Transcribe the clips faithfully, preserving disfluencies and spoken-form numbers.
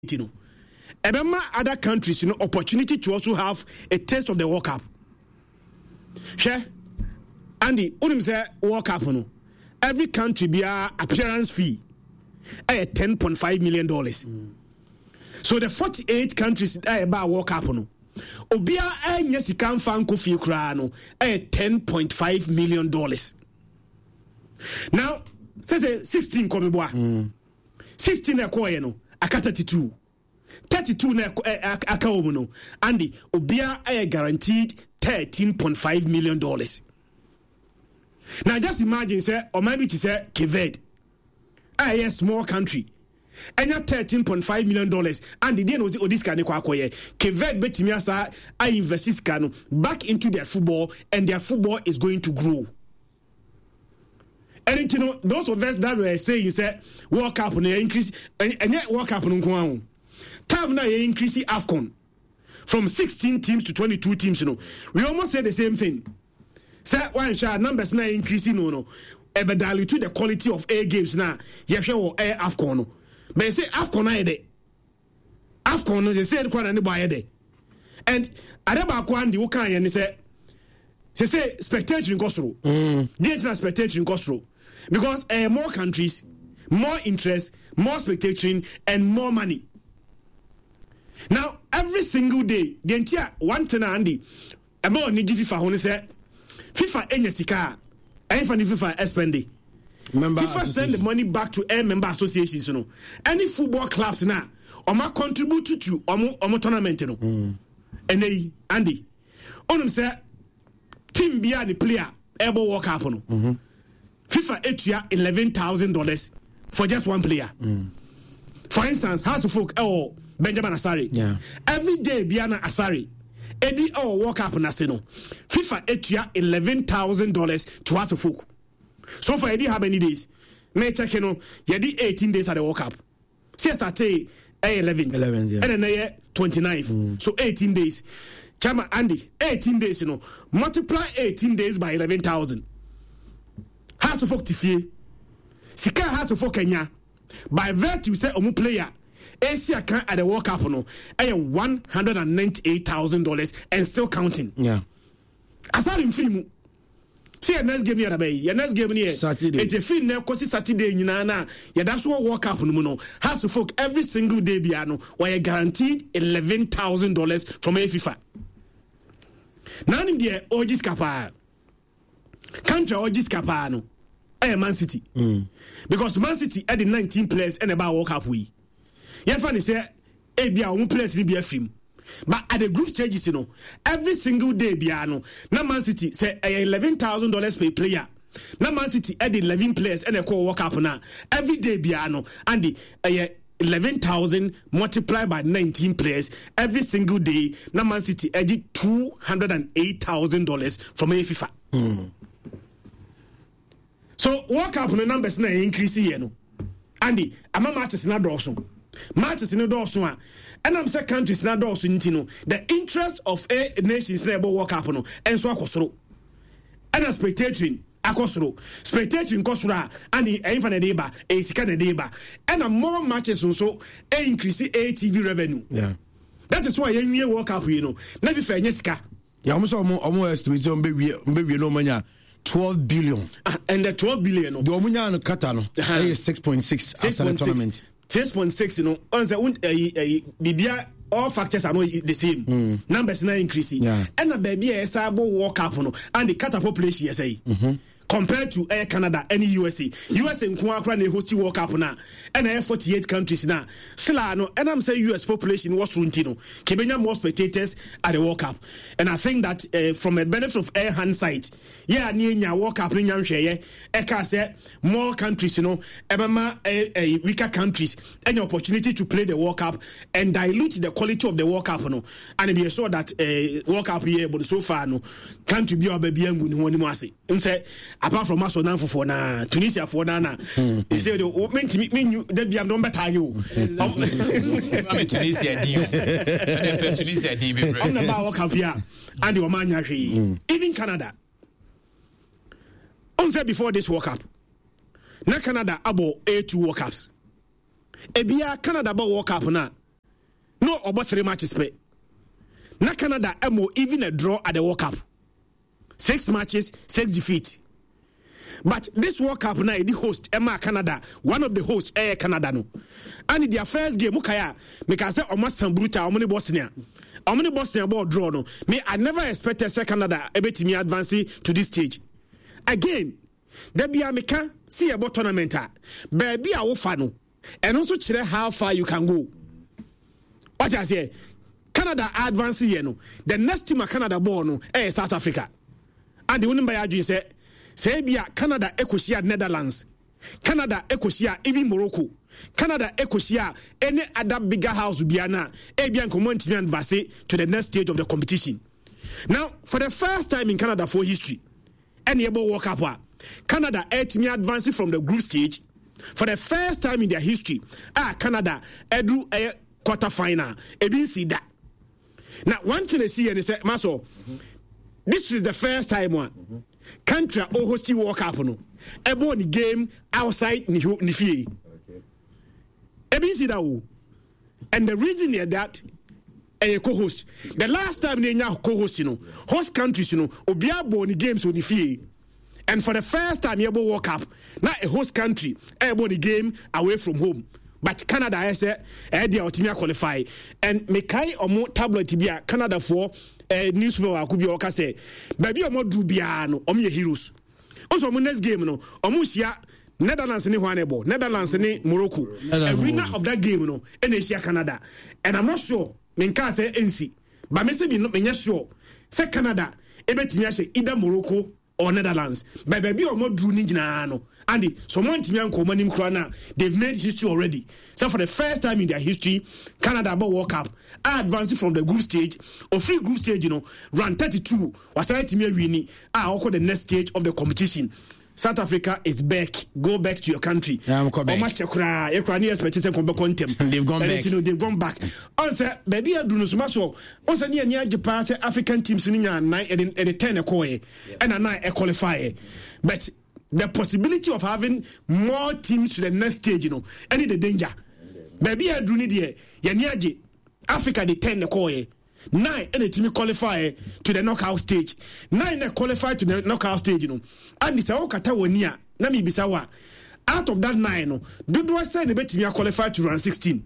you know. Ebema other countries, you know, opportunity to also have a taste of the World Cup. Share, Andy, unim say World Cup, no. Every country be a appearance fee, a ten point five million dollars. Mm. So the forty-eight countries that about World Cup, no. Obia a nyesikan fanko fee kra no, a ten point five million dollars. Now, say sixteen come boa. Mm. sixteen e ko ye no, aka thirty-two. thirty-two na aka omu no. Andy, obia a guaranteed thirteen point five million dollars. Now just imagine say or maybe to say Keved. A small country. And you thirteen point five million dollars and the day was this kind of kwakoye. Keved betimi asa I invest this cano back into their football and their football is going to grow. And you know those of us that were saying say World Cup na increase and yet World Cup no nko time na increase AFCON from sixteen teams to twenty-two teams, you know. We almost say the same thing. Say one share numbers na increasing no no. Ebe dilute the quality of A games na yehwe wo air AFCON no. But say AFCON na yede. AFCON no say kwa na ne boy yede. And adeba kwa ndi wo kan ye ne say say say spectator nkosoro. Mm. The international spectator nkosoro. Because uh, more countries, more interest, more spectating and more money. Now every single day, gentia one thing Andy about ni FIFA hone say FIFA enya sika enfa ni FIFA spend. FIFA send the money back to air member associations, you know. Any football clubs now, or ma contribute to omo omo tournament, you know. Mm. And they Andy, on them say team bia the player able World Cup, no. Mm-hmm. FIFA etua eleven thousand dollars for just one player. Mm. For instance, House of Folk or Benjamin Asari. Yeah. Every day Biana Asari. Eddie or World Cup Nasino. FIFA etua eleven thousand dollars to House of Folk. So for Eddie, how many days? May check, you know, Yedi eighteen days at the World Cup. C S A T eleven. eleven, yeah. And then twenty-nine. Mm. So eighteen days. Chama Andy, eighteen days, you know. Multiply eighteen days by eleven thousand. House of Folk Tifie. Sika House of Folk Kenya. By virtue, say, Omu player. Asia can at the World Cup, no. A one hundred ninety-eight thousand dollars and still counting. Yeah. Aside in film. See a next game here, baby. Your next game here. Saturday. It's a free now because it's Saturday. You know, na. Yeah, that's what World Cup no no. Has to folk every single day, biano. Why guaranteed eleven thousand dollars from a FIFA. Now in the Ogis Kappa. Country Ogis Kappa no. Eh, Man City. Mm. Because Man City had the nineteen players and about World Cup we. Yeah, funny say, eh, be our own players in be a film. But at the group stages, you know, every single day, Biano, now Man City say eleven thousand dollars per player. Now Man City add eleven players and they call World Cup now. Every day, Biano, and the uh, eleven thousand multiplied by nineteen players. Every single day, now Man City added two hundred eight thousand dollars from a FIFA. Mm. So World Cup no numbers na increase here, no. Andy, I'm a matches na also. Matches in the dorsum, and I'm say countries na dorsum intino. The interest of a nations na about World Cup no, and so akosoro. And a spectating akosoro, spectating kosora, and the infinite deba, a sika deba, and a more matches also a increase a T V revenue. Yeah, that is why you World Cup, you know. Never fair sika. Yeah, almost almost estimate on baby, baby no mania. twelve billion. Uh, and the twelve billion. The Omunya no Katano. Uh, six point six after the tournament. six point six, you know, on the Bibia, all factors are not the same. Mm. Numbers not increasing. Yeah. And the baby is able World Cup, and the Qatar population, you say. Mm-hmm. Compared to Air Canada, any U S A. U S A in Kuakra, they host World Cup now. And I have forty-eight countries now. Slano, and I'm saying U S population was Runtino. Kibenya more spectators at the World Cup. And I think that uh, from a benefit of air hindsight, yeah, near World Cup in Yamshire, Eka said more countries, you know, Ebama, uh, uh, weaker countries, any opportunity to play the World Cup and dilute the quality of the World Cup, you know. And be sure that uh, World Cup here, but so far, no, country be a baby and win one more. Apart from us on for na Tunisia for na they say the open to me you that be am don better you I'm Tunisia dio I'm Tunisia dio I'm na ba World Cup here and the man hwe even Canada on say before this World Cup na Canada abo A two World Cups ebia Canada ba World Cup na about three matches pay. Na Canada emo even a draw at the World Cup. Six matches, six defeats. But this World Cup now, the host, Emma Canada, one of the hosts, Air Canada, no. And in their first game, Mukaya, make I say, almost some brutal, how many Bosnia? How many Bosnia ball draw, no? Me, I never expected say Canada able to me advancing to this stage. Again, there be a meka, see about tournament, baby, I offer no, and also check how far you can go. What I say, Canada advancing, you know, the next team of Canada ball, no, eh, South Africa. And the winning by Adrian said, say bia Canada ekosia Netherlands, Canada ekosia even Morocco, Canada ekosia any other bigger house biana e bia nkomo ntimi advance to the next stage of the competition. Now for the first time in Canada for history, any able World Cup, Canada ntimi advancing from the group stage for the first time in their history. Ah, Canada edu a quarter final e bin see that. Now one thing I see and say maso, mm-hmm. This is the first time one. Mm-hmm. Country or hosting World Cup no. E born the game outside ni ni fie. Okay. E bin see that o. And the reason is that a co-host. The last time they nya co-host you know, host countries you know, obia born the games on the fie. And for the first time you World Cup, now a host country e born the game away from home. But Canada I say e dey ultimate qualify. And me kai omo tablet bia Canada for Uh, newspaper akubi oka say baby omo du bia no omo ye heroes also omo next game no omo hia Netherlands ni hwanebo Netherlands ni Morocco a winner of that game no and Asia Canada and I'm not sure me can say N C but me say me no me sure say Canada e betimi ahye either Morocco or Netherlands but baby omo du ni gina no and someone timi anko manim kra na they've made history already. So for the first time in their history, Canada about World Cup are advancing from the group stage or free group stage, you know, round thirty-two was I timi winning are also the next stage of the competition. South Africa is back. Go back to your country. Yeah, I'm coming. They've gone back. You know, they've gone back. Also, baby, I do no so. Also, near near Japan, African teams in nine at the ten a coy and a nine a qualifier. But the possibility of having more teams to the next stage, you know, any the danger. Baby, I do need here. Yanyaji, Africa, the ten the coy. Nine and a team qualify to the knockout stage. Nine qualify to the knockout stage, you know. And this all Katawania, Nami Bisawa. Out of that nine, no, do I say the bet me qualify to round sixteen?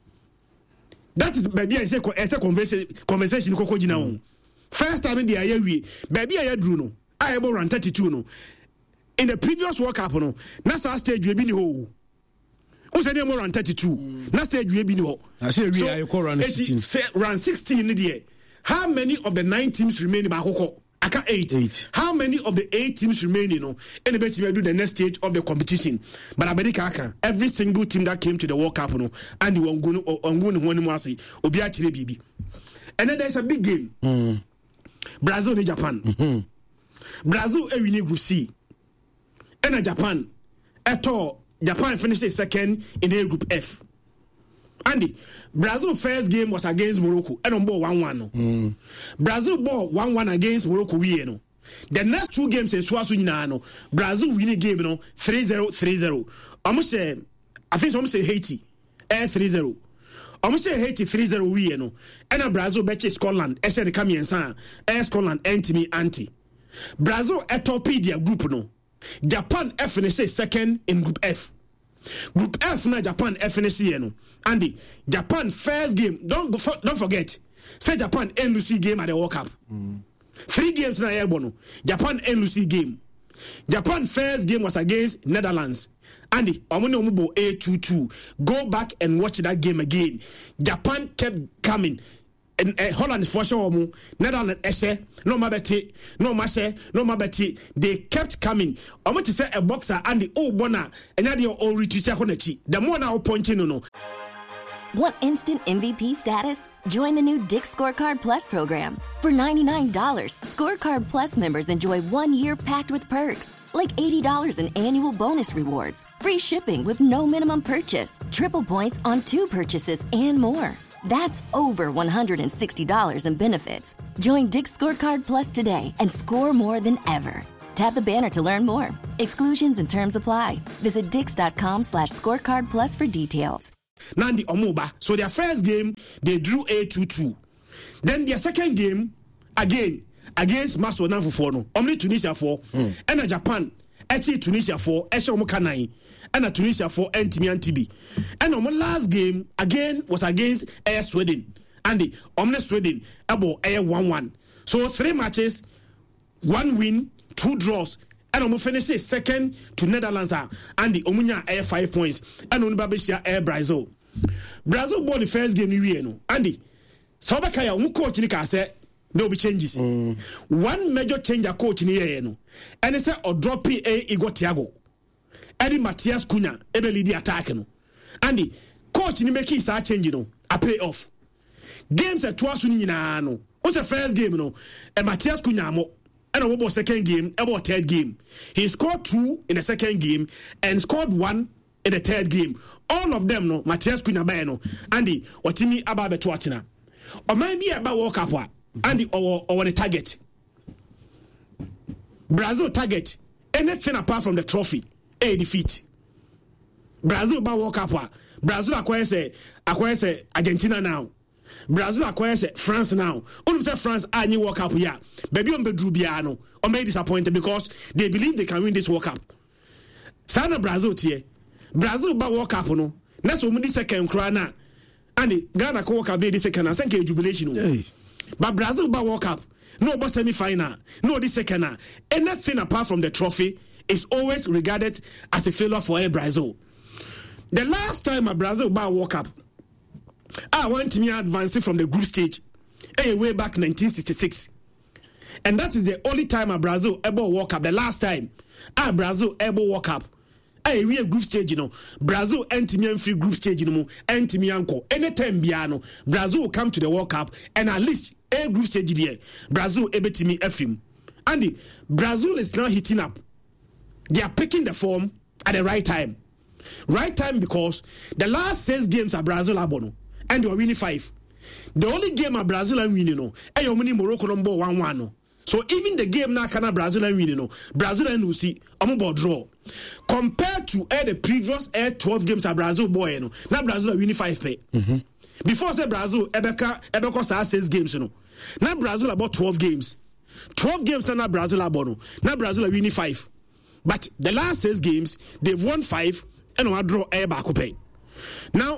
That is baby I say as a conversation conversation Koko Jina. First time in the year we baby I drew no. I able round thirty-two no. In the previous World Cup no, Nasa stage we be no. Who said they more around thirty-two? Mm. Now say you be no. I say we are call round sixteen. Say round sixteen in the year. How many of the nine teams remaining by Hoko? I can eight. eight. How many of the eight teams remaining? You know, anybody will do the next stage of the competition. But I bet you every single team that came to the World Cup, you know, and you going to one more say, Obi actually baby. And then there's a big game. Mm. Brazil and Japan. Mm-hmm. Brazil a winning Group C. And Japan at all. Japan finished second in the Group F. Andy, Brazil first game was against Morocco. And on ball one one. No. Mm. Brazil ball one one against Morocco. We no. The next two games in Swasu no. Brazil winning game no three zero three zero. Almost say I think almost say Haiti eh three zero. Almost say Haiti three zero we no. And Brazil betche Scotland. E say the come yensan. Eh Scotland anti anti. Brazil etopedia group no. Japan F finished second in Group F. Group F na Japan F finished no. Andy, Japan first game. Don't don't forget. Say Japan and Lucy game at the World Cup. Mm. Three games na Ebono. Japan and Lucy game. Japan first game was against Netherlands. Andy, Omuni Omubo A two two. Go back and watch that game again. Japan kept coming. And uh, Holland for sure, Netherlands Eshe, no Mabeti, no Mashe, no Mabeti. They kept coming. I want to say a boxer and the old bona and the old retreat. The more now pointing no. Want instant M V P status? Join the new Dick's Scorecard Plus program. For ninety-nine dollars, Scorecard Plus members enjoy one year packed with perks, like eighty dollars in annual bonus rewards, free shipping with no minimum purchase, triple points on two purchases, and more. That's over one hundred sixty dollars in benefits. Join Dick's Scorecard Plus today and score more than ever. Tap the banner to learn more. Exclusions and terms apply. Visit dix.com slash scorecard plus for details. Nandi Omuba. So their first game, they drew a two two. Then their second game, again, against Maso Nanfufono, only Tunisia four, mm. and a Japan, actually Tunisia four, Esha Omukanai, and a Tunisia four, and Timian Tibi. And on my last game, again, was against Air Sweden. And the Omne Sweden, about Air one one. So three matches, one win, two draws. And I'm finish second to Netherlands and the Omunya Air five points. And on Babishia Air Brazil. Brazil won the first game, you know. Andy, Sobakaya, um coach in the cassette, there will be changes. Mm. One major change a coach in the year, no. And it's a drop P A Igor Thiago. Eddie Matias Cunha, Ebeli the attack, no. Andy, coach in the making is a change, you know, a pay off. Games at twice in no. What's the first game, you know? And Matias Cunha mo. And about second game, about third game. He scored two in the second game and scored one in the third game. All of them, no, Matias Cunha no. Andy, Watimi Ababe Tuatina. Or maybe about World Cup, Andy, or, or the target. Brazil target. Anything apart from the trophy, a defeat. Brazil about World Cup. Brazil acquires acquires Argentina now. Brazil acquires France now. Only say France are new World Cup here. Baby on Bedru Biano or may disappointed because they believe they can win this World Cup. Sana Brazil tie. Brazil ba World Cup no. Next one the second crana. And the Ghana ko World Cup the second and second jubilation. Hey. But Brazil ba World Cup. No but semi final. No the second. Anything apart from the trophy is always regarded as a failure for a Brazil. The last time a Brazil ba World Cup, I want me advancing from the group stage hey, way back nineteen sixty-six. And that is the only time a Brazil ever World Cup. The last time a Brazil ever World Cup. Hey, we a group stage, you know. Brazil anti-me free group stage, you know. Anti-me uncle. Anytime Biano, Brazil will come to the World Cup and at least a group stage there. Brazil able to me Ephraim. Andy, Brazil is now hitting up. They are picking the form at the right time. Right time because the last six games are Brazil abono. And they were winning five. The only game of Brazil and winning, no, and you winning Morocco number one one. No. So even the game now can Brazil and winning, no, Brazil and Lucy, I'm about draw. Compared to uh, the previous uh, twelve games of Brazil boy, no, now Brazil are winning five pay. Mm-hmm. Before say Brazil, Ebeka, Ebeka say six games, you know. Now Brazil about twelve games. twelve games now Brazil about no. Now Brazil are winning five. But the last six games, they've won five and one draw a back pay. Now,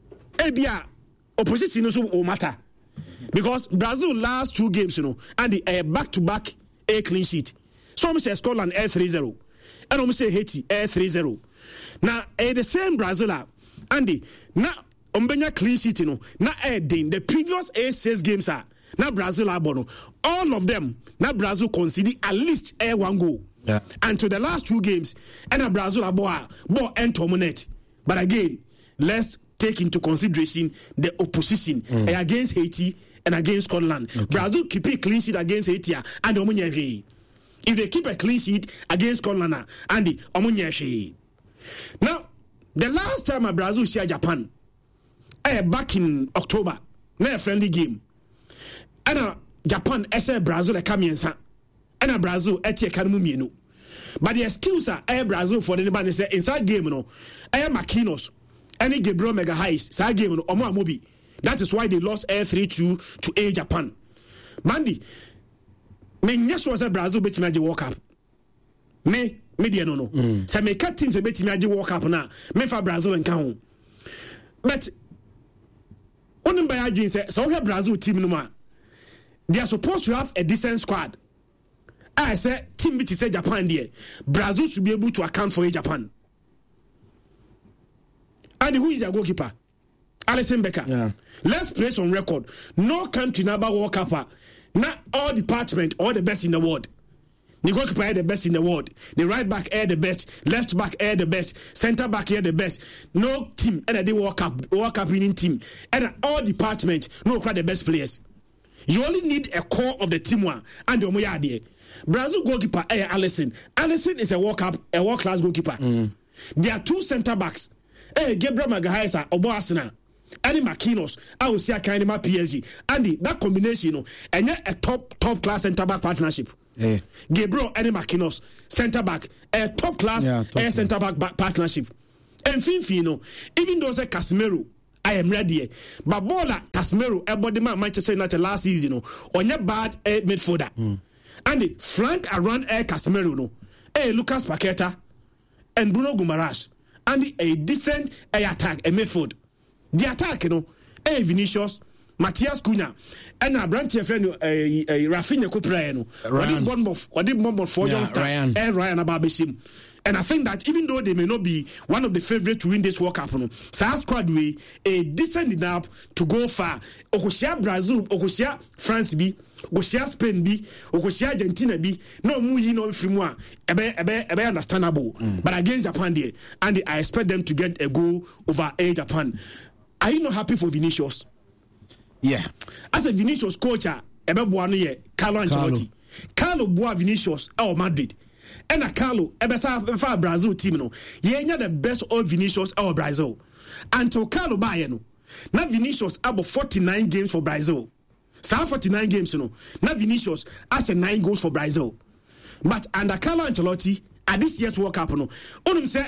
Ebia. Opposition also will matter because Brazil last two games, you know, and the uh, back-to-back a clean sheet. Some say Scotland air three zero, and some say Haiti air three zero. Now, uh, the same Brazil, and the now umbenya clean sheet, you know, now air din the previous a six games are now Brazil are bono. All of them now Brazil conceded at least air one goal. Yeah. And to the last two games, and now Brazil are boa boa and tomonet. But again, let's take into consideration the opposition mm. against Haiti and against Scotland. Okay. Brazil keep a clean sheet against Haiti and Omunyere. If they keep a clean sheet against Scotland and the Omunyere. Now, the last time a Brazil shared Japan, uh, back in October, na a friendly game. And uh, Japan ese Brazil a kamiensa. And a Brazil eti kanamu mienu. But the excuse are uh, Brazil for the nobody say inside game no. Uh, Marquinhos any Gabriel Mega Highs, sa game no Omo Amobi. That is why they lost air three two to A Japan. Mandy, me nyesho was a Brazil bet me World Cup. Me, me dia no no. Mm. Say me cut teams bet me World Cup na. Me for Brazil and can. But onim by agin say so we Brazil team no ma. They are supposed to have a decent squad. I say team bit say Japan there. Brazil should be able to account for A Japan. And who is their goalkeeper? Alisson Becker. Yeah. Let's place on record. No country number World Cup. Not all department, all the best in the world. The goalkeeper are the best in the world. The right back are the best. Left back are the best. Center back are the best. No team and the World Cup, World Cup winning team. And all department, no crowd the best players. You only need a core of the team one and the Omoya there. Brazil goalkeeper are Alisson. Alisson is a World Cup, a world class goalkeeper. Mm. There are two center backs. Hey, Gabriel Magalhaes, Obo Arsenal, and Marquinhos, I will see a kind of P S G. Andy, that combination, you know, and yet a top top class centre back partnership. Hey. Gabriel and Marquinhos, centre back, a top class yeah, top centre back partnership. and Finfino, even though say Casemiro, I am ready. But Bola Casemiro, everybody man Manchester United last season, no, on your bad eh, midfielder. Mm. And the flank around eh, Casemiro, no, eh, Lucas Paqueta and Bruno Guimaraes, and the, a decent eh, attack, a midfield. The attack, you know, eh, Vinicius, Matthias Cunha, and a brand friend, eh, Rafinha Coprano, what did Bournemouth, what did Bournemouth for Johnston, eh, Ryan Ababishim. And I think that even though they may not be one of the favourites to win this World Cup, no, South Squad way a decent enough to go far. Okosia Brazil, Okosia France B, Okosia Spain B, Okosia Argentina B. No mu yi no free more. Ebe ebe ebe understandable. Mm. But against Japan there, and I expect them to get a goal over a Japan. Are you not happy for Vinicius? Yeah. As a Vinicius coach, ebe boano ye Carlo Ancelotti. Carlo boa Vinicius or Madrid. And a Carlo, Ebesa Brazil team, no, ye the best of Vinicius or Brazil. Until Carlo Bayano, now Vinicius about forty-nine games for Brazil. Some forty-nine games, you know. Now Vinicius has nine goals for Brazil. But under Carlo Ancelotti, at this year's World Cup, no, only say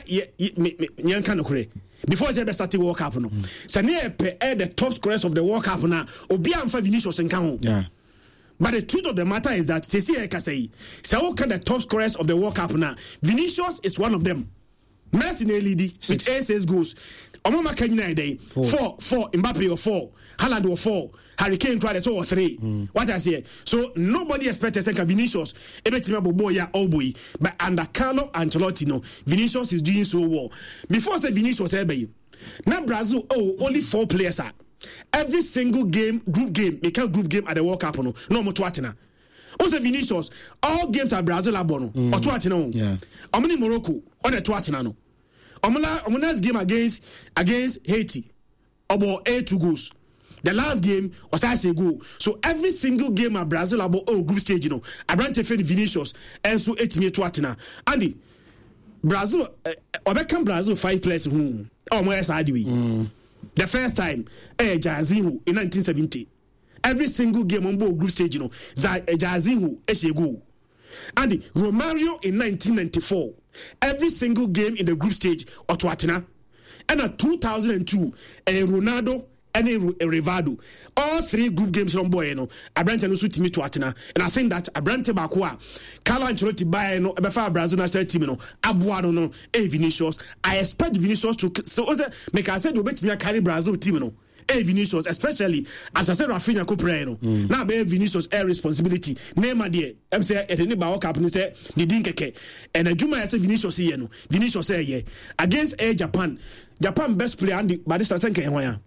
ye can okure. Before they started World Cup, no, Sane pe the top scorers of the World Cup now, Obian for Vinicius and Kamo. Yeah. But the truth of the matter is that Ceci Ekasei, so can the top scorers of the World Cup now. Vinicius is one of them. Messi in L E D with aces goals. Omama Kenya day four, four, four. Mbappe or four, Haaland or four, Harry Kane tried so or three. Mm. What I say? So nobody expected that Vinicius every team boy ya all boy. But under Carlo Ancelotti, no, Vinicius is doing so well. Before I say Vinicius, ebe now Brazil oh only four players are. Every single game, group game, they can't group game at the World Cup. No, no more twatina. Also, Vinicius, all games are Brazil abono or twatina. Yeah. Omni Morocco on the twatina. No. Omuna Omuna's game against against Haiti, about eight two goals. The last game was I say goal. So every single game at Brazil about oh group stage, you know, I ran to Vinicius and so eight me twatina. Andy, Brazil, I uh, Brazil five players who oh my side we. The first time, eh, Jairzinho in nineteen seventy. Every single game on board group stage, you know, Jairzinho is a goal. And Romario in nineteen ninety-four. Every single game in the group stage, Otwatina. And at two thousand two, eh, Ronaldo and a Rivaldo. All three group games on boy, you know, Abrante no suit me to Atina. And I think that Abrante Bakwa, Carlo Ancelotti by no Befa Brazil national team, you know, Abuano no, eh, Vinicius. I expect Vinicius to so make I said, you bet me carry Brazil team, you know. Eh, Vinicius, especially as I said, Rafinha Coprano. Mm. Now, be Vinicius air responsibility. Name my dear, I'm saying, at any Bawa Cup, and say, the Dinkeke. And a Juma, I say, Vinicius, here, no. Vinicius, say, yeah. Against a Japan, Japan best player, and but this is a second.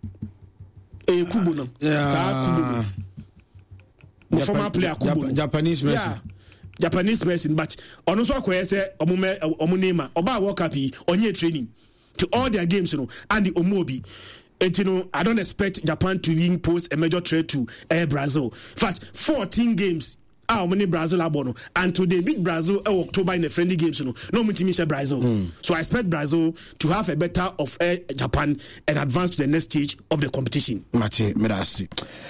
Eh, Kubo no. Yeah. Kubo. Former player Kubo. Japanese Messi. Yeah. Japanese Messi, but on also acquire say omume omunema oba World Cup onye training to all their games, you know, and the Omobi. And you know, I don't expect Japan to even pose a major threat to uh, Brazil. In fact, fourteen games. Ah, many Brazil are born until they beat Brazil uh, October in the friendly games. You know, no multi Brazil. Mm. So I expect Brazil to have a better of uh, Japan and advance to the next stage of the competition. Mate, merasi.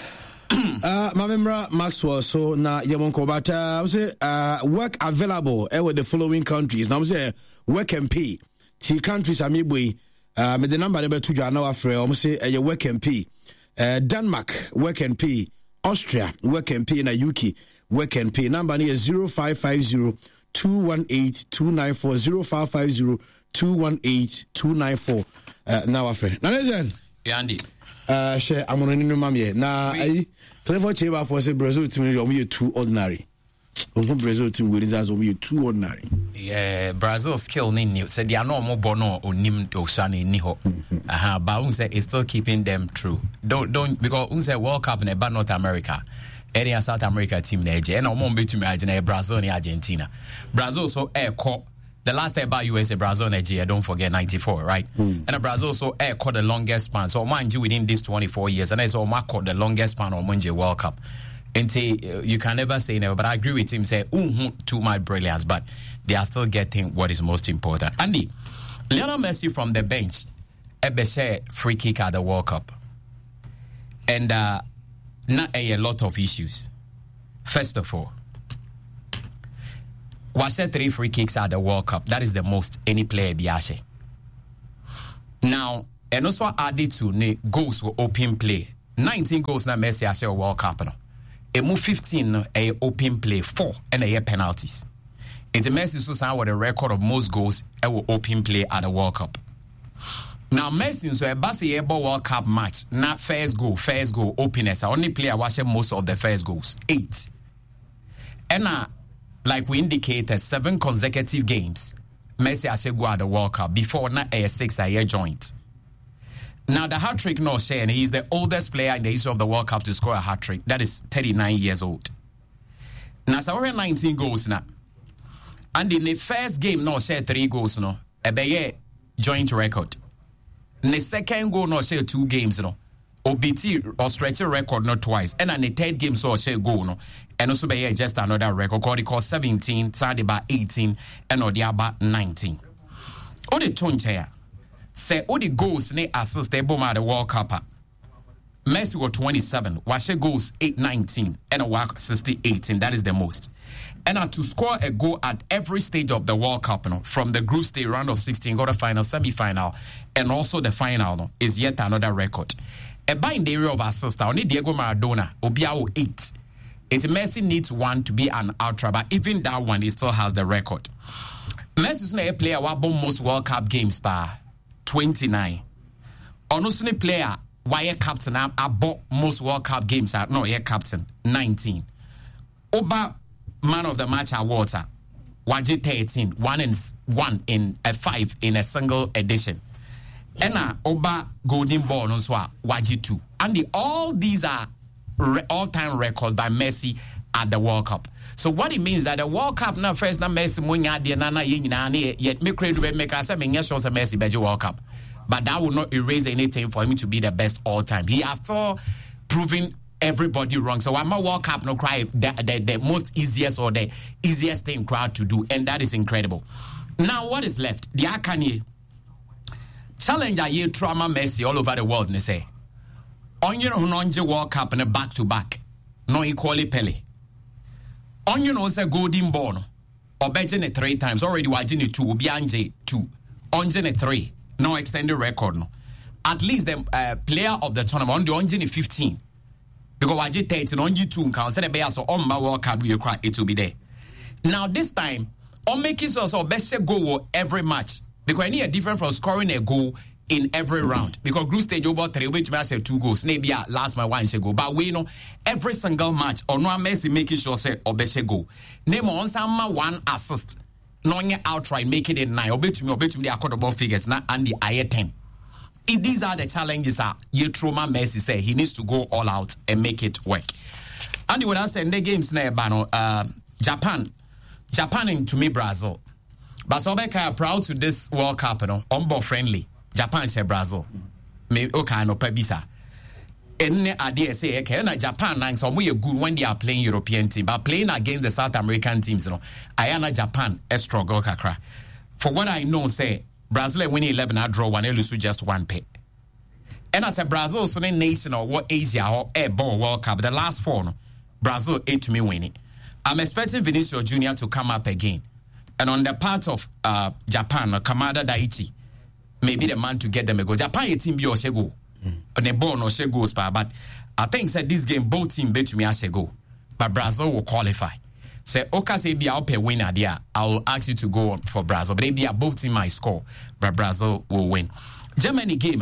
uh, my member Maxwell. So na yemonko, but uh, I say uh, work available uh, with the following countries. Now I say work and pay. T countries are maybe. Uh, me the number number two you know afre I say uh, work and pay. Uh, Denmark work and pay. Austria work and pay. Na U K work and pay. Number is zero five five zero two one eight two nine four zero five five zero two one eight two nine four. Uh, now afre. Na listen. Yeah, Andy. Uh, share I'm on no mamie. Na I play for Cheba for say Brazil team we too ordinary. On Brazil team we is we too ordinary. Yeah, Brazil skill ni new. Said they are no more bono or nim oshani ni ho. Aha, but unse is still keeping them true. Don't don't because unse World Cup in about North America. Area South America team na eje. Na omo betu me agena Brazil and Argentina. Brazil so air caught the last time about U S A Brazil Nigeria, don't forget ninety-four, right? Mm. And Brazil so air caught the longest span. So mind you within these twenty-four years and I saw Mark caught the longest span on Munje World Cup. And say, uh, you can never say never, but I agree with him. Say, uh, too much brilliance, but they are still getting what is most important. Andy, Lionel Messi from the bench, Ebeshe free kick at the World Cup, and uh, not a, a lot of issues. First of all, was three free kicks at the World Cup. That is the most any player biashe. Now, and also added to ne goals for open play. nineteen goals na Messi has a World Cup. No. A move fifteen no, a open play, four and a penalties. It's a Messi so with a record of most goals at open play at the World Cup. Now Messi so a basketball World Cup match, not first goal, first goal, openers. I only player watching most of the first goals, eight. And uh, like we indicated, seven consecutive games, Messi has go at the World Cup before not a six a year joint. Now the hat trick no share, and he's the oldest player in the history of the World Cup to score a hat trick. That is thirty-nine years old. Now so we're nineteen goals now. And in the first game, no share three goals, no. A be joint record. In the second goal, no share two games, no. O B T or stretch record, not twice. And in the third game, so share goal, no. And also be just another record. Called it seventeen, Sunday by eighteen, and or the about nineteen. O the tone chair. Say o the goals ne assist the bomb at the World Cup. Messi was twenty-seven, Washe goals eight nineteen, and a walk sixty eighteen. That is the most. And uh, to score a goal at every stage of the World Cup, you know, from the group stage, round of sixteen, quarter final, semi-final, and also the final, you know, is yet another record. A by in the area of assist, only Diego Maradona, Obiao eight. It Messi needs one to be an ultra, but even that one, he still has the record. Messi is a player who won most World Cup games by twenty-nine. Also, a player why captain I bought most World Cup games at no, yeah, captain nineteen. Oba man of the match awards are Waji thirteen, one in one in a five in a single edition. And uh, Oba golden ball no so Waji two. And the, all these are re- all-time records by Messi at the World Cup. So what it means that the World Cup now first na Messi munya de na na yina na yet me create we make us me show say Messi beje World Cup. But that will not erase anything for him to be the best all time. He has still proven everybody wrong. So I'm a World Cup no cry the, the, the most easiest or the easiest thing crowd to do, and that is incredible. Now what is left? The Akane challenger year trauma Messi all over the world. They say on you know World Cup and a back to back, no equally Pele. On you know say golden ball or Benjamin three times already. Wajini two, Bianje two, Onjene three. No extended record, no. At least the uh, player of the tournament on the Onjini fifteen. Because I just thirteen on YouTube can say the bear so on my World Cup we cry it will be there. Now this time, on making also best goal every match. Because I need a different from scoring a goal in every round. Because group stage over three, which may say two goals. Maybe last my one should go. But we know every single match or no Messi making sure say or best goal. Name on some one assist. Knowing outright, make it in nine. Obey to me, obey to me, the accordable figures, not and the I ten. If these are the challenges, are Yetroma Messi say he needs to go all out and make it work. And what I say in the games now, Bano, uh, Japan, Japan and to me Brazil. But so I am proud to this World Cup, you know, on friendly. Japan say Brazil. Me okay no pebisa. And idea say okay, na Japan and some way good when they are playing European team, but playing against the South American teams, you know, I am Japan a struggle kakra. For what I know, say Brazil win eleven, I draw one, I lose just one pay. And as a Brazil, so the nation or what Asia or Air Ball World Cup, the last four, no, Brazil eight to me winning. I'm expecting Vinicius Junior to come up again, and on the part of uh, Japan, Kamada Daichi, maybe the man to get them a go. Japan a team be or go. On the ball no she goes by, but I think said this game both team bet to me as go, but Brazil will qualify. Say Oka say be out pay winner there. I will ask you to go for Brazil, but maybe both team might score, but Brazil will win. Germany game,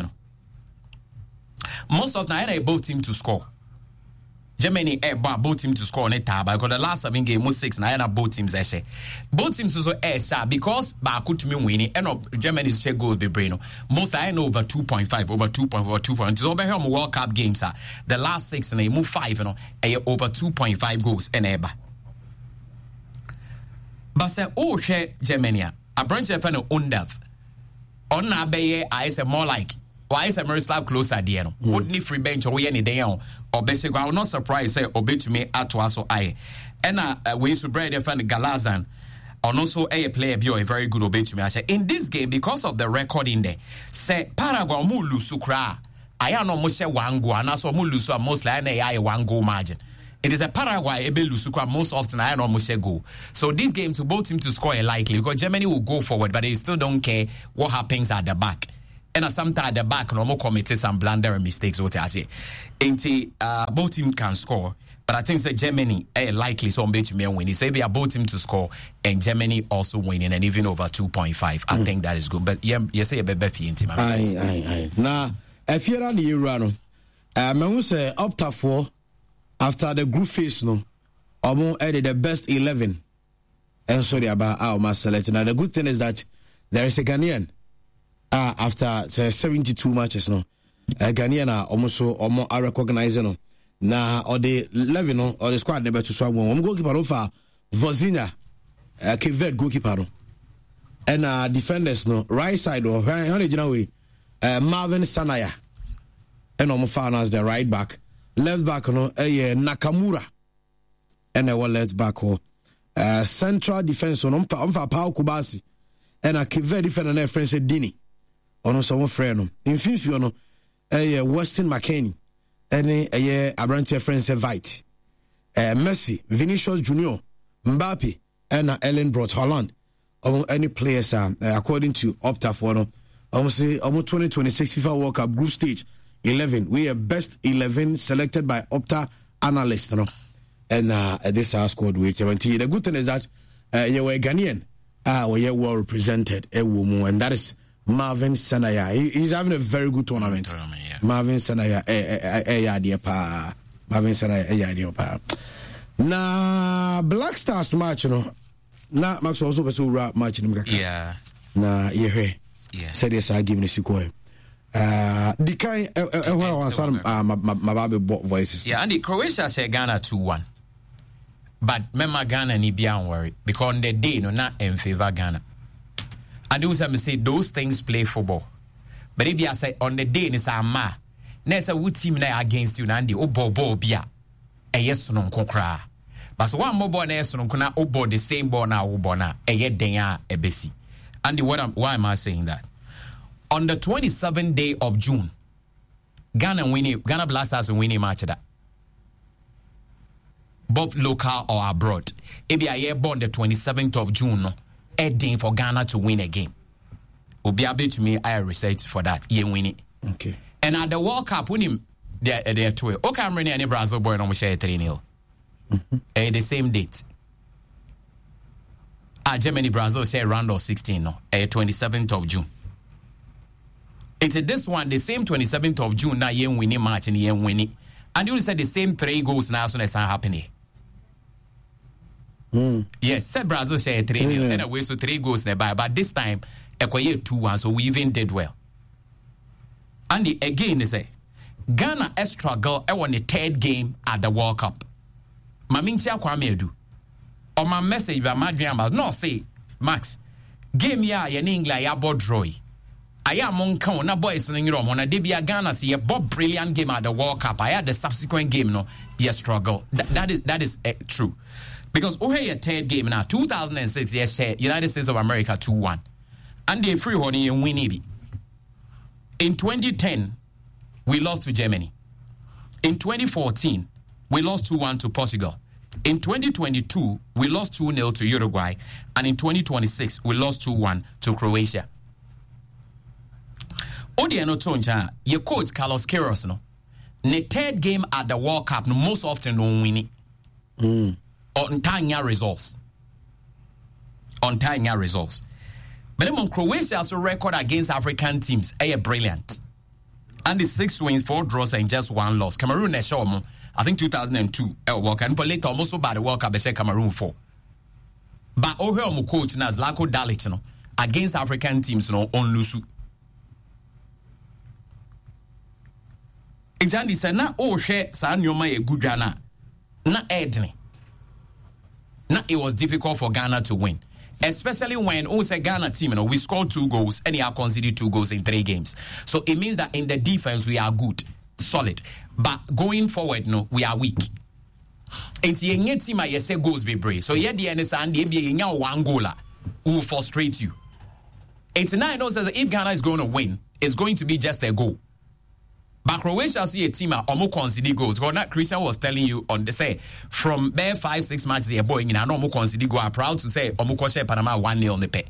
most of the time both team to score. Germany eh both team to score on it because the last seven game most six na both teams eh both teams also eh sha because ba could me winning and of Germany's share goal be brain most I know over two point five over two point over two point so over here World Cup games ah the last six and they move five you know eh over two point five goals and eba but say oh share Germany a branch of an undav on na be I say more like why is Miroslav closer there no would ni free bench or we any day on or basically I will not surprise say obey to me at also I and uh, we to bread defend Galazan and also a player be a very good obey to me I say in this game because of the record in there say Paraguay mu lusu kra I am no mo share one goal and so mu lusu most like I one goal margin. It is a Paraguay ebe lusu kra most often I no mo share goal. So this game to both teams to score likely because Germany will go forward but they still don't care what happens at the back. and sometimes at the back no more committed some blunder and mistakes what I say. Ain't uh both team can score, but I think that Germany eh, likely so to me win. It's maybe both team to score and Germany also winning and even over two point five. I mm. think that is good. But yeah, you say a bit team. Aye, aye, aye. Now, if you're on the Euro, um, I will say up to four after the group phase no, I'm added the best eleven. And sorry about our mass select. Now the good thing is that there is a Ghanaian uh, after say, seventy-two matches no. A Ghanaian are almost so almost are recognized no. Now or the eleven no or the squad never to swap one. I'm goalkeeper for Vozinha, uh, Kevin goalkeeper no. And uh, defenders no right side or how did you know we uh, Marvin Sanaya. And I'm found as the right back. Left back no uh, Nakamura. And our left back oh. Uh, central defense on umpa umfa Pau Kubasi and a very defender na friend said Dini ono some friend no in finfi no eh Weston McKennie any eh Abranche friend said Vite eh Messi Vinicius Junior Mbappe and Ellen Brot Holland um, any players uh, according to Opta for no almost say almost twenty twenty-six FIFA World Cup group stage eleven we are best eleven selected by Opta analysts no. And uh, this house squad week seventeen. The good thing is that uh, you were Ghanaian, uh, were well represented, a woman, and that is Marvin Sanaya. He, he's having a very good tournament. tournament yeah. Marvin Sanaya, eh, eh, eh, eh, pa. Marvin Sanaya, eh, eh, pa. Na Black Stars match, you know. Na Max also was so rap match in the Yeah. Na yeah. Yeah. Said yes, I give me the sequel. Uh, the kind, uh, uh, well, some uh, my my baby voices. Yeah, and the Croatia said Ghana two one. But remember Ghana ni be worry because on the day no not in favor Ghana. And those have say those things play football. But if you say on the day ni sa ma, na say what team na against you na ndi obo ball bia. E yes no nkokra. But so one more ball na yes no kuna obo the same ball na obo na e ye den a ebesi. And what am why am I saying that? On the twenty-seventh day of June, Ghana winning Ghana Blasters winning match that. Both local or abroad. If you are here born the twenty-seventh of June, no, heading for Ghana to win a game. Will be able to me I research for that. You win it. Okay. And at the World Cup, when him there there two. Okay, I'm running any Brazil boy no share three nil. Mm-hmm. Eh, the same date. Ah, Germany Brazil share round of sixteen no. Eh, twenty-seventh of June. It's this one, the same twenty-seventh of June now you winning match and you winning. And you said the same three goals now as soon as it's happening. Mm. Yes, said Brazil share three nil mm. and away so three goals nearby. But this time, Equaye two one, so we even did well. And the, again, they say Ghana a struggle. I won the third game at the World Cup. Mamintia Kwame do. Or my message by Madrian was no say, Max, game ya in England ya bought Droy. I am Monka na boys in Rome on a debut Ghana see a Bob brilliant game at the World Cup. I had the subsequent game no, yeah struggle. That, that is that is uh, true. Because oh hey a third game now, two thousand six, yes, United States of America two one. And they free honey and win it. In twenty ten, we lost to Germany. In twenty fourteen, we lost two one to Portugal. In twenty twenty-two, we lost two nil to Uruguay. And in twenty twenty-six, we lost two one to Croatia. Odiano Tonja, your coach Carlos Queiroz, no, the third game at the World Cup, no, most often don't win it. Mm. On time results. On time results. But then Croatia also record against African teams, eh, brilliant. And the six wins, four draws, and just one loss. Cameroon, I show them, I think two thousand two, eh, World Cup, but later almost by the World Cup, they say Cameroon four. But over our coach, now, Zlatko Dalic, no, against African teams, no, on Lusu. Exactly, say na oh share sa nyoma ye good na na edne. Na it was difficult for Ghana to win, especially when oh say Ghana team, you know, we scored two goals and they are conceded two goals in three games. So it means that in the defense we are good, solid, but going forward, no, we are weak. And see any team I say goals be brave. So yeah, the N S A and the be one goal will frustrate you. eighty-nine knows that if Ghana is going to win, it's going to be just a goal. But Croatia see a team that almost concede goals. Because that Christian was telling you on the say from bare five six matches a boy in a normal concede goal. I'm proud to say almost share Panama one nil on the pay.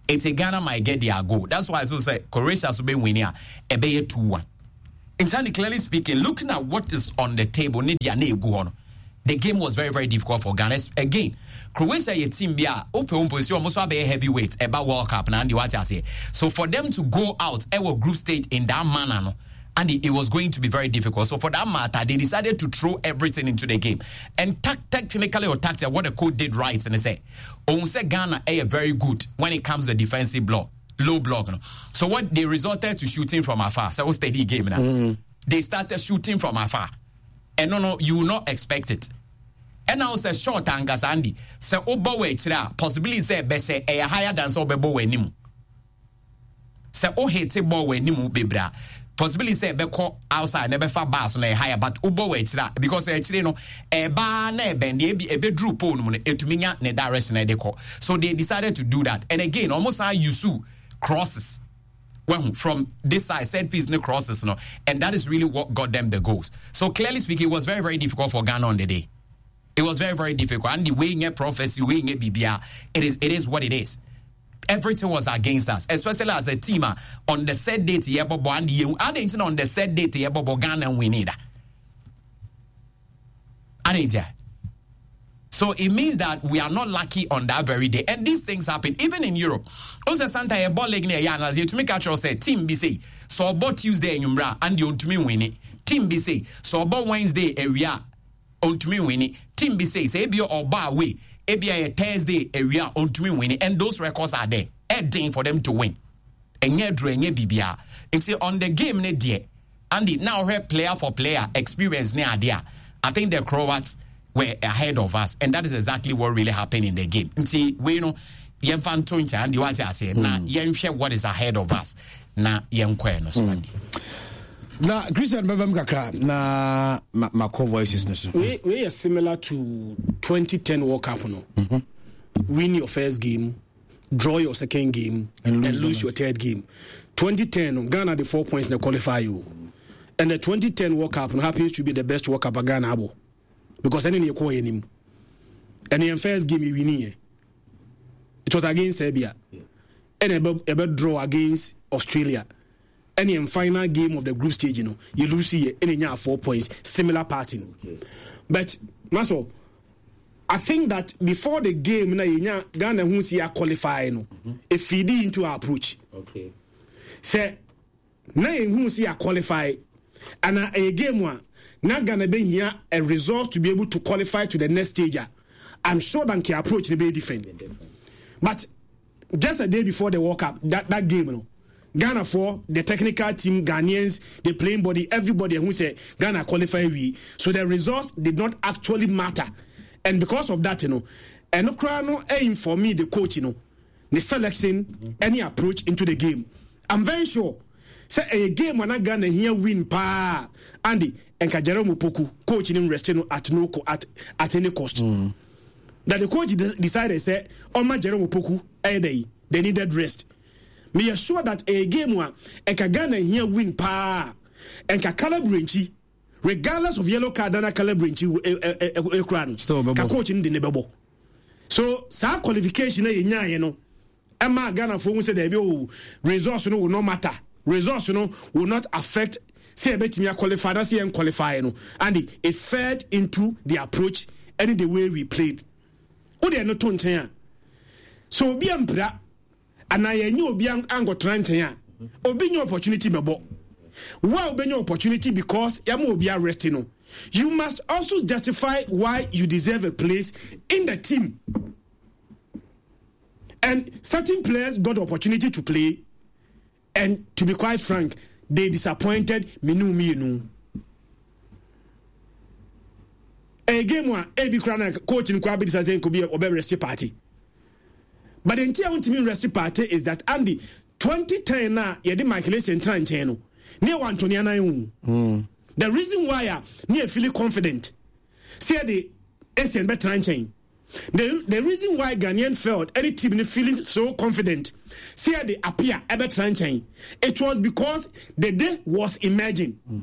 it's a Ghana might get their goal. That's why I so say Croatia so be winning a be two one. Entirely clearly speaking, looking at what is on the table, the game was very, very difficult for Ghana. Again, Croatia a team be open position almost be heavyweight about World Cup and what I say. So for them to go out our group stage in that manner, no, and it, it was going to be very difficult. So for that matter, they decided to throw everything into the game. And t- technically or tactically, what the coach did right, and they say, oh, say Ghana are very good when it comes to defensive block. Low block. No? So what they resorted to shooting from afar. So it was a steady game now. Mm-hmm. They started shooting from afar. And no, no, you will not expect it. And now say short and Gazandi. So obo we tira possibility say be say a higher than so bebo we nimu. So o hate ball we nimu bebra. Possibility say be call outside never far bars on a higher but obo we tira because actually no e ba na e bend e be drew pole no etuminya ne direction e de call. So they decided to do that. And again almost how you sue crosses well, from this side, set piece no crosses, no, and that is really what got them the goals. So clearly speaking, it was very, very difficult for Ghana on the day. It was very, very difficult. And the way in prophecy, way in B B R, it is, it is what it is. Everything was against us, especially as a team on the set date. Yeah, Bobo and you, I didn't on the set date. Yeah, Bobo Ghana and we need that. I didn't. So it means that we are not lucky on that very day. And these things happen even in Europe. Also, Santa a ball leg near Yanas, you to make a choice, say, Team B C, so about Tuesday in Umbra, and you to me win it. Team B C, so about Wednesday area, on to me win it. Team B C, say, Ebio or bar way, Ebia a Thursday area, on to me win it. And those records are there, heading for them to win. And yet, drawing a B B R. It's on the game, ne dear. And now, her player for player experience near there. I think the Croats were ahead of us, and that is exactly what really happened in the game. See, we know yen fan toncha and you want to say na yen share what is ahead of us na yen kwe no so na Christian Babam kakra na ma co voices no so we we are similar to twenty ten World Cup no. Mm-hmm. Win your first game, draw your second game, and lose, and lose your third game. twenty ten Ghana the four points in the qualify you, and the twenty ten World Cup no happens to be the best World Cup at Ghana abo. Because any you call him, and in first game we win. It was against Serbia, yeah. And a bad draw against Australia. And in final game of the group stage, you know, you lose here, and you have four points, similar pattern. Okay. But Maso, I think that before the game, na you Ghana who see a qualify, no, a feed into our approach. Okay. Say, na you who see a qualify, and a game one. Not gonna be here a result to be able to qualify to the next stage. I'm sure that the approach will be different. different. But just a day before the World Cup, that, that game, you know, Ghana for the technical team, Ghanaians, the playing body, everybody who said Ghana qualify we. So the results did not actually matter. And because of that, you know, and no aim for me, the coach, you know, the selection, mm-hmm. any approach into the game. I'm very sure. Say a game when I Ghana here win pa Andy and Jerome Opoku coach in resting at no at at any cost. Mm. That the coach de- decided say on my Jerome Opoku a day they needed rest. Me assure that a game one and Ghana here win pa and Calabrinchi regardless of yellow card and Calabrinchi a crown. Still coach in the neighbor. So sa qualification eh nya you know. Emma Ghana for who said the results no will not matter. Results, you know, will not affect. Say, bet me a qualified, I see and qualify, you know, and it, it fed into the approach and the way we played. Oh, they are not tongue. So be ampra, and I knew be ango trantaya. Obey your opportunity, my boy. Why obey your opportunity? Because you be arresting. You must also justify why you deserve a place in the team. And certain players got the opportunity to play. And to be quite frank, they disappointed Minu Minu. A game one, A B Krana coach in Kwabi Sazen could be a Obe Resti party. But the entire want to mean Resti party is that Andy twenty ten na Yedi Michaelis and Tranteno near one Tonyana. The reason why I near feeling confident. See the S N B Tranchain. The, the reason why Ghanaian felt any team feeling so confident, see how they appear ever trying, it was because the day was emerging. Mm.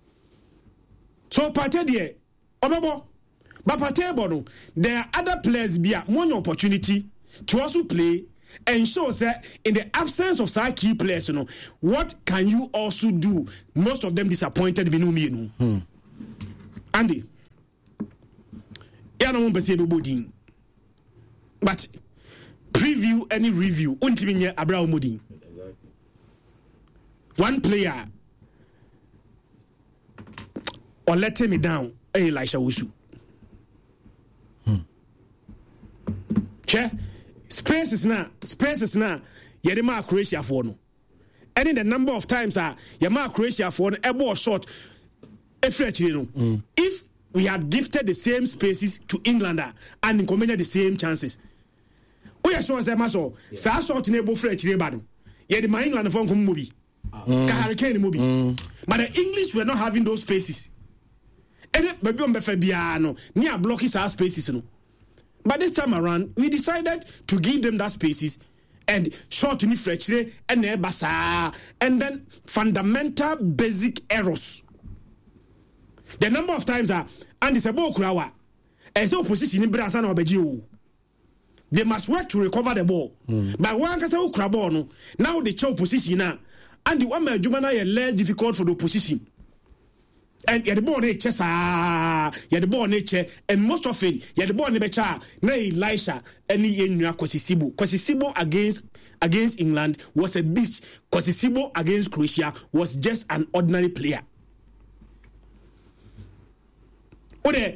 So Pate there, Obabo, but Pate Bono, there are other players be a one opportunity to also play ensures that in the absence of such key players, you know, what can you also do? Most of them disappointed me, you know. Hmm. Andy, I don't want to say nobody, but preview any review. Until Abraham Modi, one player, or letting me down, Elisha Wusu. Hmm. Che, spaces now, spaces now. Yedema Croatia for no. And in the number of times ah, Yama Croatia for a ball short. Mm. If we had gifted the same spaces to England and in combined the same chances, we are sure that so sa short neighbor French neighbor. Yet my England phone come movie, hurricane movie. But the English were not having those spaces. And baby on Befabiano near blocking our spaces. No. But this time around, we decided to give them that spaces and short to French and Basa and then fundamental basic errors. The number of times are and it's a ball crowd as opposition in Brazil or Bejiu. They must work to recover the ball. Mm. But one can say Crabono now the chow position now and the one my Jumana is less difficult for the opposition. And yet the ball nature, yet the ball nature, and most often yet the ball nature, nay Elisha, any in Kosisibo. Kosisibo against against England was a beast. Kosisibo against Croatia was just an ordinary player. Ode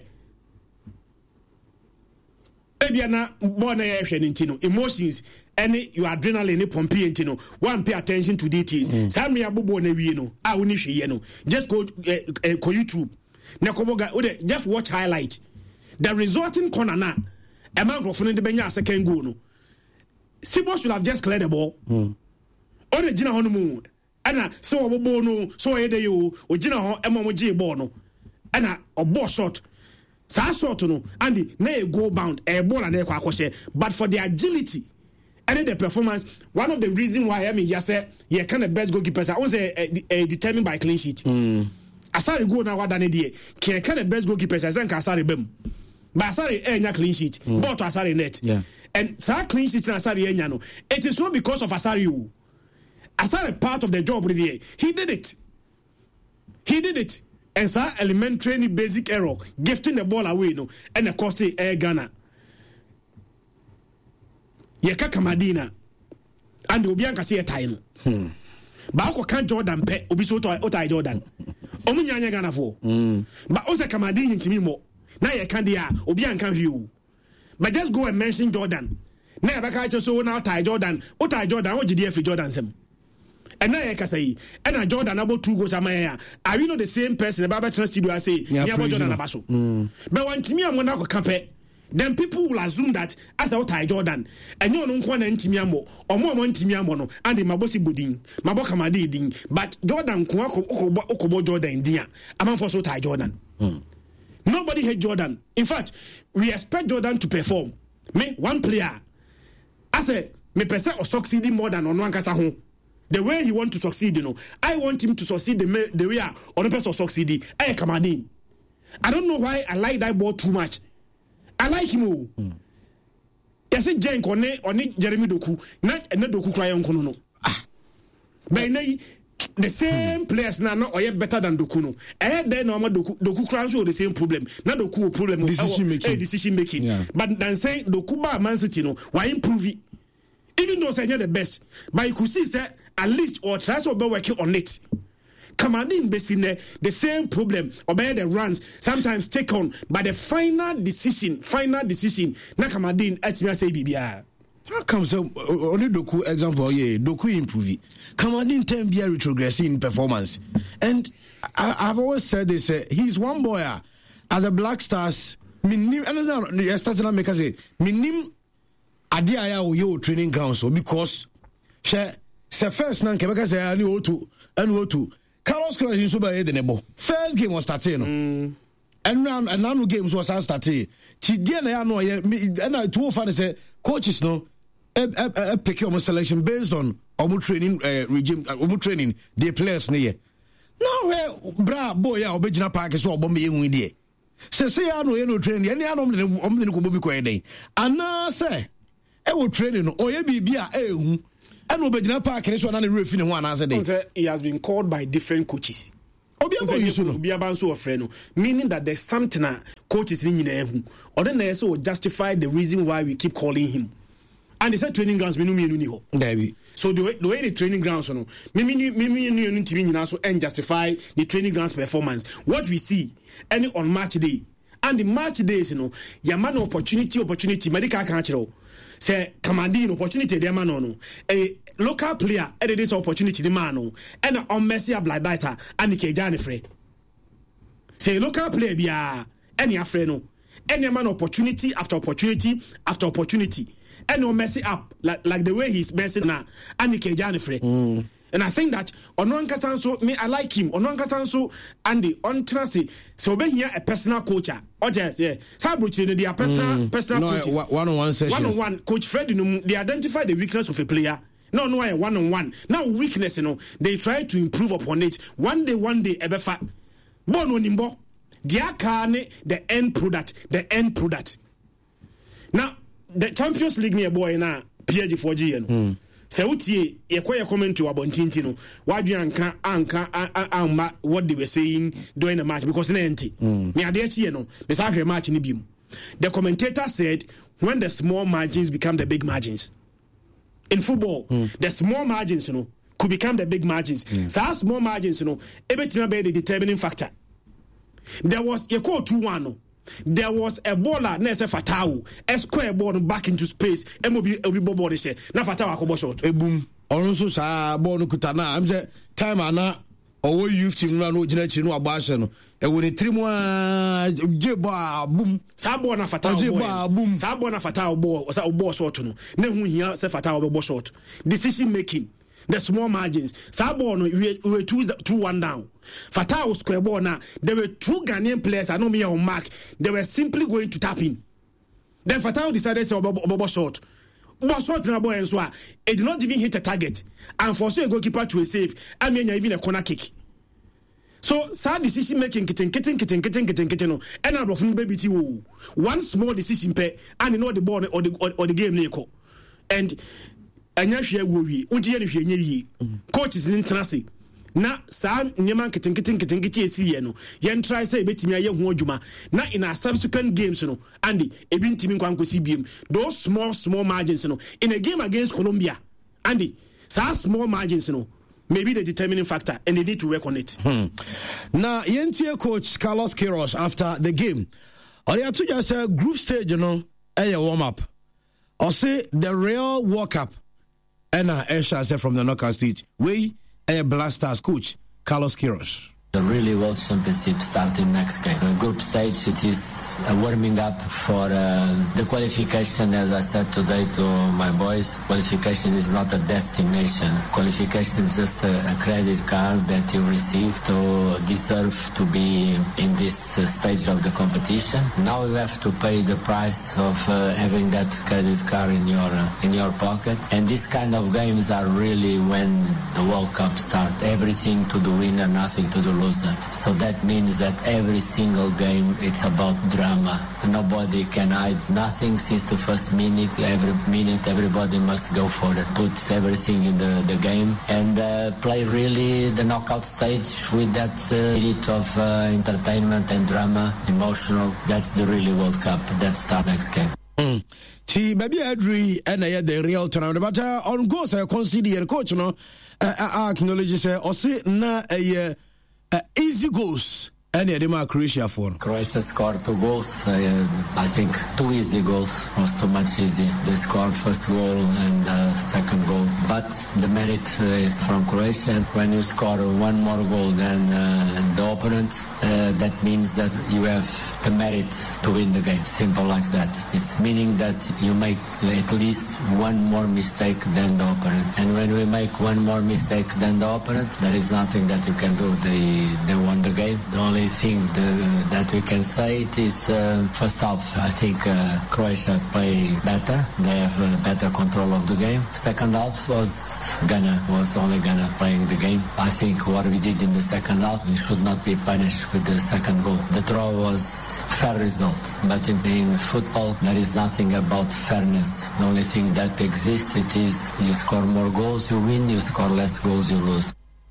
ebiana born na hwe emotions any your adrenaline ni pompe ntino one pay attention to details sam me abobo na wie no a woni hwe no just go uh, uh, go YouTube na koboga ode just watch highlight the resulting corner na e man grofo no de benya second goal no Sibo should have just cleared the ball mm. Ode gina ho no mu ana so obobo no so yede yo o gina ho e mo mo gi ball no ana obo shot sa shot no and na e go bound e ball na e kwa akose but for the agility and the performance one of the reason why I mean you say you can the best goalkeepers I was a determined by clean sheet mm. Asari go na wada ne die can can the best goalkeepers I think Asari bem but Asari e nya clean sheet mm. but Asari net yeah. And sa clean sheet na Asari enya no it is not because of Asari o Asari part of the job there he did it he did it and sa elementary basic error gifting the ball away no and the cost air Ghana yeka Kamadina and obi anka say time hmm ba ko kan Jordan pe obi so to otai Jordan omunya nya Ghana for hmm ba o say Kamadina ntimi mo na yeka dia obi anka hwe but just go and mention Jordan na e baka che so na otai Jordan otai Jordan o gidi afi Jordan sem and now you can say, and a Jordan about two goals. Am I? Are you not the same person? About trust you? I say, yeah, about Jordan Abaso. Mm. But when to me, I'm gonna compare. Then people will assume that as a tie Jordan, and you don't want to intimiamo or more intimiamo, and the Mabosi Budin, Maboka Madidin, but Jordan Okobo Jordan, dear, I'm for so tie Jordan. Mm. Nobody hate Jordan. In fact, we expect Jordan to perform. Me one player, I say, me percent or succeeding more than on one Kasahon. The way he want to succeed, you know, I want him to succeed the, the way other person succeeding. I Kamadin. I don't know why I like that ball too much. I like him. Mm. Yes, it Jen Kone or Nick Jeremy Doku, not a Doku cry on Kono. Ah, but the same players now not or yet better than Dokuno. I had then normal Doku Doku crowns with the same problem. Not Doku problem decision making. Uh, decision making. Yeah. But then saying Dokuba Man City, no, why improve it? Even though say the best, but you could see that at least or try to be working on it. Commanding basically the same problem or by the runs sometimes take on by the final decision, final decision. Na commanding at me say bibia. How comes so only Doku example? Yeah, Doku improve it. Commanding ten be retrogressing in performance, and I, I've always said this. Uh, he's one boy uh, at the Black Stars. Minim, and then you started to make us say minim. Adi aya yo training ground so because she se first nan kebeka say ani o two ani o two Carlos Cruz so ba the nebo first game was starting no mm. and now and now games was starting ti dia na ya no ye na two fan say coaches no e e pick your selection based on omu training uh, regime omu training the players ne ye now where bra boy ya obegina park so obom ye hu die se se ya no ye no training ye ne anom ne om ne ko bobi ko ye den ana say will training or ye be a ehu. And no be park and so on refi one as a day. He has been called by different coaches. Friend, meaning that there's something that coaches in ehu. Or then they also justify the reason why we keep calling him. And they said training grounds we no me no David. So the way, the way the training grounds no me me me me no team nyina so and justify the training grounds performance. What we see any on match day and the match days you know ya man opportunity opportunity medical can chiro say commanding opportunity dey man no a local player e dey this opportunity the man no and on Messi black data and the Kejani free say local player bia any afre no any man opportunity after opportunity after opportunity and no messing up like like the way he's messing now and the Kejani free mm. And I think that Onoan Kasanso, me, I like him. Onoan Kasanso, Andy, on Trasy, so be here a personal coach. Or just, yeah, Sabruchi, they are personal, mm. personal no, coaches. One on one session. One on one, Coach Fred, you know, they identify the weakness of a player. No, no, one on one. Now, weakness, you know, they try to improve upon it. One day, one day, ever fat. Bono Nimbo, Diakane, the end product, the end product. Now, the Champions League near boy now, P G four G, you know. Mm. Say utie yekoye commentary abontinti no wadwe anka anka amma what they were saying during the match because na enti me ade achi no be sa hwe match ni biom. The commentator said when the small margins become the big margins in football, mm. the small margins you know could become the big margins. Mm. So small margins you know ebetima be the determining factor. There was yeko two one no. There was a baller na se Fatau a square ball back into space and be a big ball share na Fatau akobo shot e boom onu so sa ball no kutana am say time ana owo youth team no gina chi no agba no e woni three mo je ball boom sa ball na Fatau ball boom sa ball na Fatau ball sa ball shot no na hu hia se Fatau ball shot decision making the small margins Sabo no we were two two one down. Fatah square ball now. There were two Ghanaian players I know me on mark. They were simply going to tap in. Then Fatah decided to say Bobo shot. Bobo shot na boy and so it did not even hit a target. And for so a goalkeeper to a save, I mean even a corner kick. So sad decision making kitten kitten kitten kitten kitten kitten no. And I'm from baby T O. One small decision pay and you know the ball or the or, or the game neko. And anya hwe wowi unti ye ne hwe nya yi coaches ni ntrase na sa nyema nketenketen nketenkete esi ye no ye try say betimi aye ho adwuma na in a subsequent games no Andy ebi ntimi nkwankosi biem those small small margins no in a game against Colombia Andy sa small margins no maybe the determining factor and they need to work on it. Hmm. Now yentie coach Carlos Queiroz after the game or ya to just say group stage you know eh warm up or say the real walk up. And Esha said from the knockout stage, we a Blasters coach, Carlos Queiroz. The really World Championship starting next game. The group stage, it is a warming up for uh, the qualification. As I said today to my boys, qualification is not a destination. Qualification is just a, a credit card that you receive to deserve to be in this uh, stage of the competition. Now you have to pay the price of uh, having that credit card in your uh, in your pocket. And these kind of games are really when the World Cup starts. Everything to the winner, nothing to the loser. So that means that every single game it's about drama. Nobody can hide nothing since the first minute. Every minute everybody must go for it. Put everything in the, the game and uh, play really the knockout stage with that uh, spirit of uh, entertainment and drama, emotional. That's the really World Cup. That start next game. Mm. See, baby Adri and I had the real tournament, but uh, on goals I consider coach no uh, I acknowledge say or say na a uh, Uh, easy goals. Any of them are Croatia for. Croatia scored two goals. Uh, I think two easy goals was too much easy. They scored first goal and uh, second goal. But the merit uh, is from Croatia. When you score one more goal than uh, the opponent, uh, that means that you have the merit to win the game. Simple like that. It's meaning that you make at least one more mistake than the opponent. And when we make one more mistake than the opponent, there is nothing that you can do. They they won the game. The only only thing the, that we can say it is uh, first half. I think uh, Croatia play better. They have uh, better control of the game. Second half was Ghana was only Ghana playing the game. I think what we did in the second half, we should not be punished with the second goal. The draw was fair result, but in, in football there is nothing about fairness. The only thing that exists it is you score more goals, you win. You score less goals, you lose.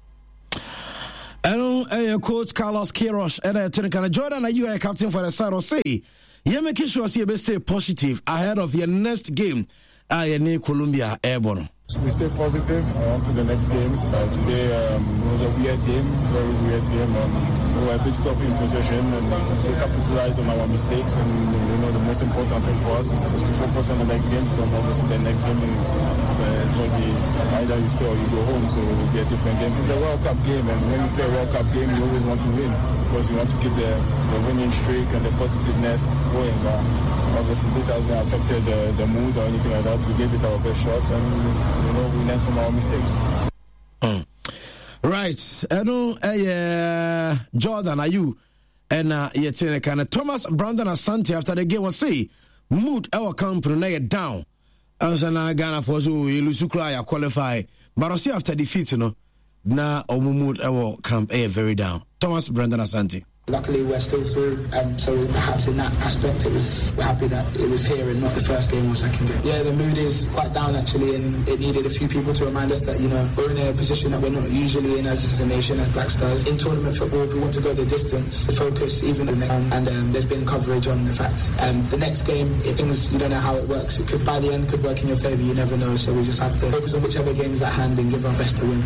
Hello, uh, Coach Carlos Queiroz, and uh, Tony Jordan, are you a captain for the side or say? You're making sure you stay positive ahead of your next game. I uh, Colombia Airborne. We stay positive on to the next game. Uh, today um, was a weird game, very weird game. Um, we were a bit sloppy in possession and we capitalized on our mistakes. And you know the most important thing for us is, is to focus on the next game because obviously the next game is, is, uh, is going to be either you stay or you go home. So it will be a different game. It's a World Cup game, and when you play a World Cup game, you always want to win because you want to keep the, the winning streak and the positiveness going. But obviously this hasn't affected the, the mood or anything like that. We gave it our best shot and you know we learned from our mistakes. Mm. Right. I know uh, Jordan, are you and uh yeah, kind of Thomas Brandon Asante after the game was say mood our company now down. And so now Ghana for so you lose cry qualify. But I see after defeat, you know, now our mood our camp eh, very down. Thomas Brandon Asante. Luckily, we're still through, um, so perhaps in that aspect, it was we're happy that it was here and not the first game or second game. Yeah, the mood is quite down actually, and it needed a few people to remind us that you know we're in a position that we're not usually in as a nation, as Black Stars. In tournament football, if we want to go the distance, the focus even um, and um, there's been coverage on the fact. Um, the next game, it, things you don't know how it works. It could by the end could work in your favour. You never know. So we just have to focus on whichever game's at hand and give our best to win.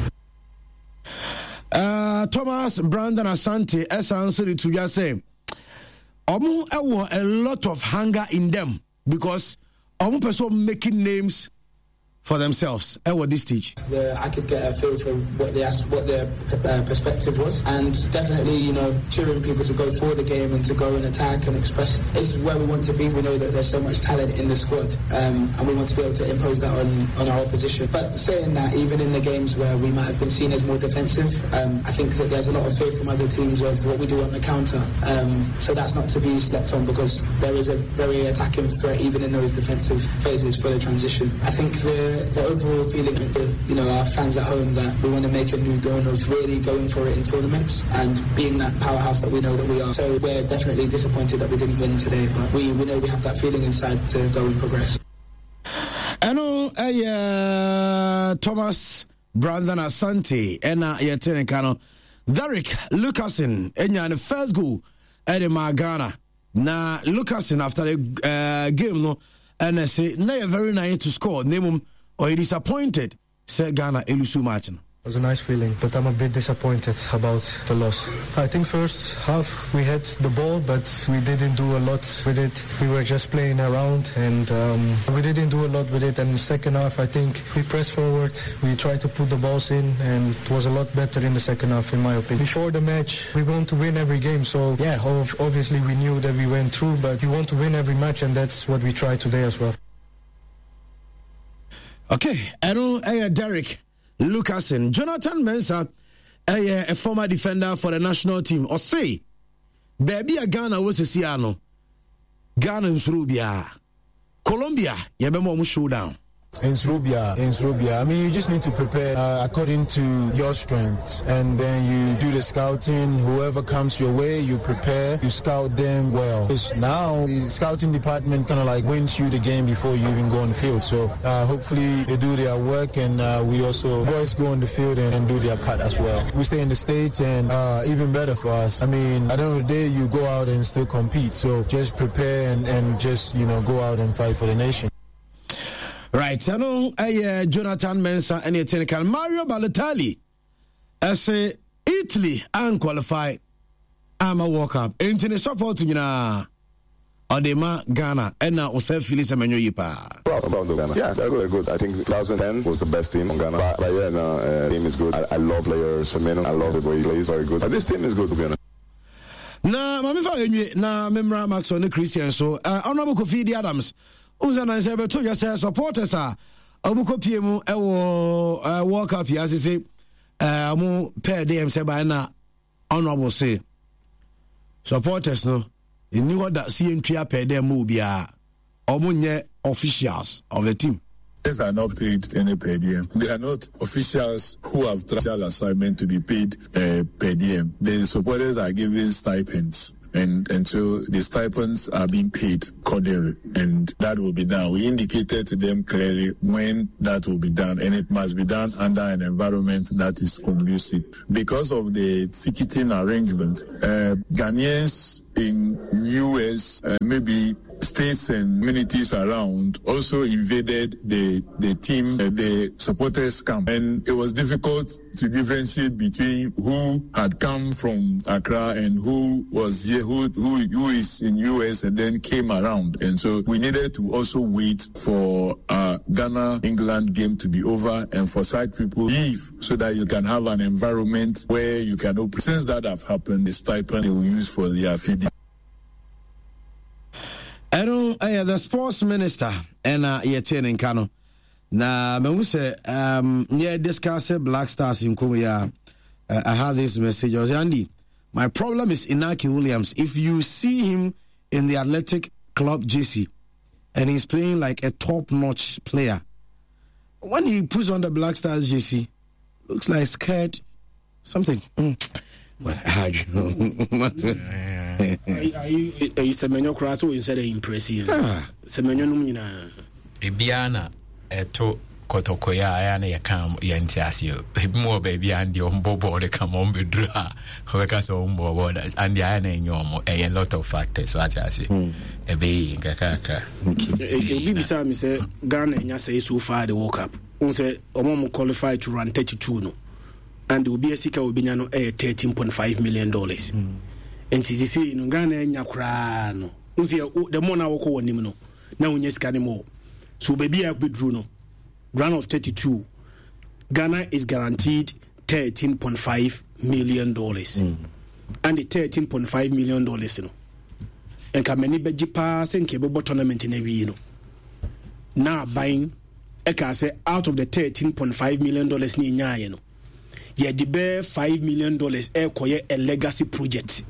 Uh, Thomas Brandon Asante, as I answered to just say, Omu ewo a lot of hunger in them because Omu person making names for themselves at this stage. The, I could get a feel for what the what their uh, perspective was, and definitely, you know, cheering people to go for the game and to go and attack and express is where we want to be. We know that there's so much talent in the squad, um, and we want to be able to impose that on, on our opposition. But saying that, even in the games where we might have been seen as more defensive, um, I think that there's a lot of fear from other teams of what we do on the counter. Um, so that's not to be slept on because there is a very attacking threat even in those defensive phases for the transition. I think the the overall feeling of the, you know, our fans at home that we want to make a new dawn of really going for it in tournaments and being that powerhouse that we know that we are. So we're definitely disappointed that we didn't win today, but we, we know we have that feeling inside to go and progress. I know uh, Thomas Brandon Asante and uh, Kano Derek Lucasen and the first goal at the Ghana. Now Lucasen after the uh, game no and I say they are very nice to score. Name him or disappointed. Say Ghana elusu match. It was a nice feeling, but I'm a bit disappointed about the loss. I think first half we had the ball, but we didn't do a lot with it. We were just playing around, and um, we didn't do a lot with it. And the second half, I think we pressed forward. We tried to put the balls in, and it was a lot better in the second half, in my opinion. Before the match, we want to win every game. So yeah, obviously we knew that we went through, but you want to win every match, and that's what we tried today as well. Okay, I know uh, Derek Lucasen, Jonathan Mensah, uh, a former defender for the national team, or say, baby, a Ghana was a Siano, Ghana and Rubia, Colombia, Yabemo showdown. In Serbia, in Serbia. I mean, you just need to prepare uh, according to your strengths, and then you do the scouting. Whoever comes your way, you prepare, you scout them well. Because now the scouting department kind of like wins you the game before you even go on the field. So uh, hopefully they do their work, and uh, we also boys go on the field and, and do their part as well. We stay in the States, and uh, even better for us. I mean, at the end of the day, you go out and still compete. So just prepare and, and just, you know, go out and fight for the nation. Right, I know uh, Jonathan Mensah and technical Mario Balotelli. I say Italy unqualified. I'm a walk up. Into the support you know. Odema Ghana and now Jose Felix Emmanuel Yipa. Proud about the Ghana. Yeah, they're very good. I think twenty ten was the best team on Ghana. But, but yeah, no, uh, team is good. I, I love player Semeno. I love the way he plays. Very good. But this team is good to be honest. Na mami fa enye na memra Maxwell ne Christian so uh, honorable Kofi Adams. Uzana say beto just say supporters are obuko pie mu e wo World Cup ya say eh mu per dem say by na honorable say supporters no any what that C N T A per them will be a omunye officials of the team. These are not paid any per diem. They are not officials who have travel assignment to be paid uh, per diem. The supporters are given stipends. And and so the stipends are being paid accordingly, and that will be done. We indicated to them clearly when that will be done, and it must be done under an environment that is conducive. Because of the ticketing arrangement, uh, Ghanaians in U S, uh, maybe states and communities around also invaded the the team, uh, the supporters camp, and it was difficult to differentiate between who had come from Accra and who was here, who who who is in U S and then came around. And so we needed to also wait for uh, Ghana England game to be over and for side people leave so that you can have an environment where you can open. Since that have happened, the stipend they will use for their feeding. I don't uh, the sports minister and uh yet in Kano. Na me say um yeah discuss Black Stars in Korea. Uh, I have this message. I was Andy. My problem is Inaki Williams. If you see him in the Athletic Club J C and he's playing like a top-notch player, when he puts on the Black Stars J C, looks like scared something. Mm. Well, how do you know? Are you Semenyo Kraso instead of impressive? Semenyo Numina. Ibiana, eto Kotokoya, I am come Yantasio. More baby and the umbo they come on with dra. However, umbo and the iron in your a lot of factors. What I say, a bay in Kakaka. A B B Sam say Ghana and say so far the World Cup. On say Omo qualified to run thirty-two no. And the Ubiasika will be no a thirteen point five million dollars. And T C C in Ghana and Yakrano. The Mona Woko Nimno. Now in yes more. So baby I withdrew no. Run of thirty-two. Ghana is guaranteed thirteen point five million dollars. Mm. And the thirteen point five million dollars, you know. And Kameni Beji pass and cable tournament in every you know. Now buying Eka say out of the thirteen point five million dollars ni nya you know. Yeah, the bear five million dollars air koye a legacy project.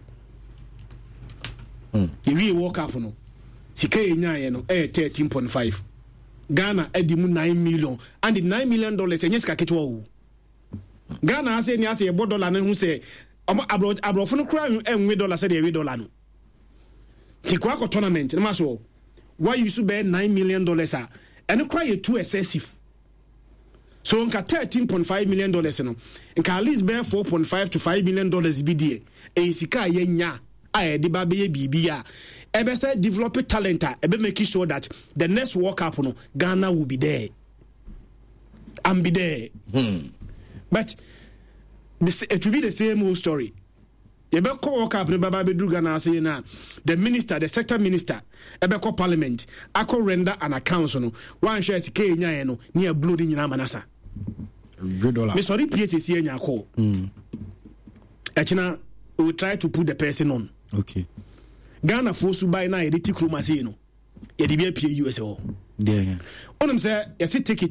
Mm. The we walk up no. Sika nya you know air thirteen point five. Ghana edimu nine million and the nine million dollars and yes kaketwa. Ghana say ni ase e dollar na hu say abro abrofo no kra enwe dollar say the dollar no. Tikwa ko tournament na maso. Why you so be nine million dollars ah and kra you too excessive. So nka thirteen point five million dollars no. Nka at least be four point five to five million dollars bi die. E sika ye nya a e de ba be bibia. Ebe say develop talent, ebe making sure that the next World Cup no Ghana will be there and be there. Hmm. But this, it will be the same old story. Ebe ko World Cup no baba be do Ghana say na the minister, the sector minister, ebe ko parliament, ako render an account no one share sika nya no near blood nyina manasa. Good dollar. Me sorry P S C nya ko. Hmm. Achina we will try to put the person on. Okay. Ghana force buy na yedi tikroma say no yedi be pie U S O. Yeah yeah. Onum say yesi ticket